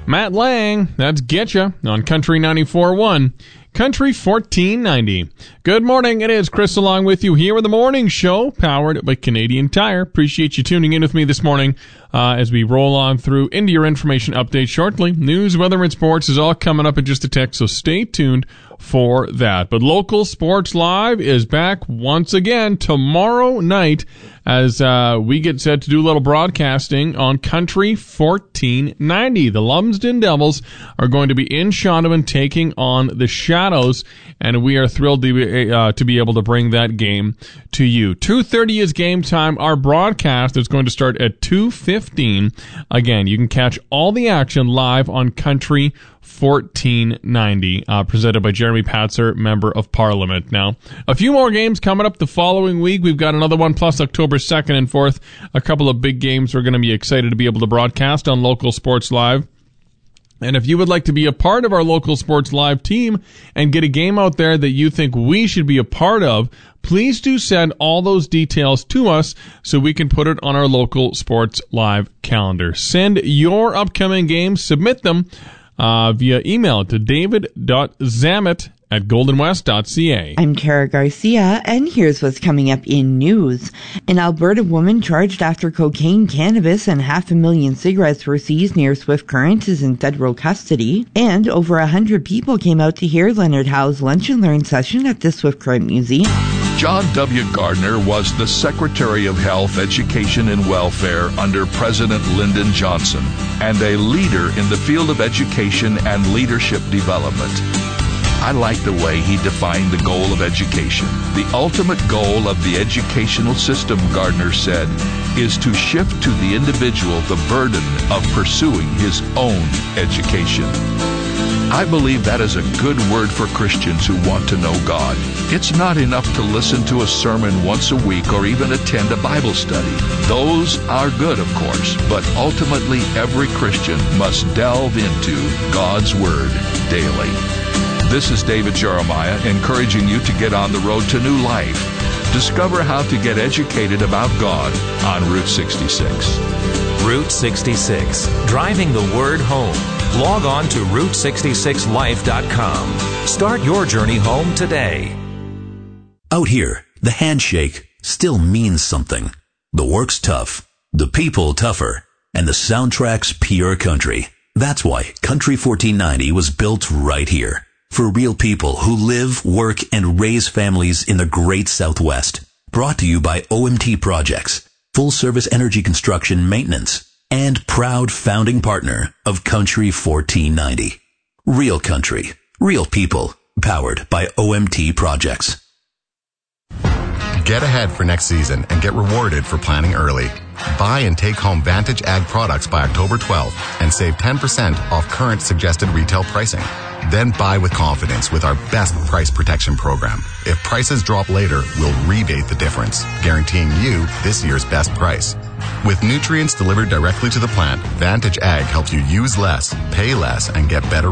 Matt Lang, that's Getcha on Country 94.1. Country 1490. Good morning. It is Chris along with you here with the morning show powered by Canadian Tire. Appreciate you tuning in with me this morning as we roll on through into your information update shortly. News, weather, and sports is all coming up in just a text, so stay tuned for that. But Local Sports Live is back once again tomorrow night as we get set to do a little broadcasting on Country 1490. The Lumsden Devils are going to be in Shaunavon taking on the Shadows, and we are thrilled to be able to bring that game to you. 2:30 is game time. Our broadcast is going to start at 2:15. Again, you can catch all the action live on Country 1490, presented by Jeremy Patzer, Member of Parliament. Now, a few more games coming up the following week. We've got another one, plus October 2nd and 4th. A couple of big games we're going to be excited to be able to broadcast on Local Sports Live. And if you would like to be a part of our Local Sports Live team and get a game out there that you think we should be a part of, please do send all those details to us so we can put it on our Local Sports Live calendar. Send your upcoming games, submit them via email to david.zamet@goldenwest.ca. I'm Tara Garcia, and here's what's coming up in news. An Alberta woman charged after cocaine, cannabis, and 500,000 cigarettes were seized near Swift Current is in federal custody. And over 100 people came out to hear Leonard Howe's Lunch and Learn session at the Swift Current Museum. John W. Gardner was the Secretary of Health, Education, and Welfare under President Lyndon Johnson and a leader in the field of education and leadership development. I like the way he defined the goal of education. The ultimate goal of the educational system, Gardner said, is to shift to the individual the burden of pursuing his own education. I believe that is a good word for Christians who want to know God. It's not enough to listen to a sermon once a week or even attend a Bible study. Those are good, of course, but ultimately every Christian must delve into God's Word daily. This is David Jeremiah encouraging you to get on the road to new life. Discover how to get educated about God on Route 66. Route 66, driving the word home. Log on to Route66Life.com. Start your journey home today. Out here, the handshake still means something. The work's tough, the people tougher, and the soundtrack's pure country. That's why Country 1490 was built right here. For real people who live, work, and raise families in the great Southwest. Brought to you by OMT Projects, full service energy construction maintenance, and proud founding partner of Country 1490. Real country, real people, powered by OMT Projects. Get ahead for next season and get rewarded for planning early. Buy and take home Vantage Ag products by October 12th and save 10% off current suggested retail pricing. Then buy with confidence with our best price protection program. If prices drop later, we'll rebate the difference, guaranteeing you this year's best price. With nutrients delivered directly to the plant, Vantage Ag helps you use less, pay less, and get better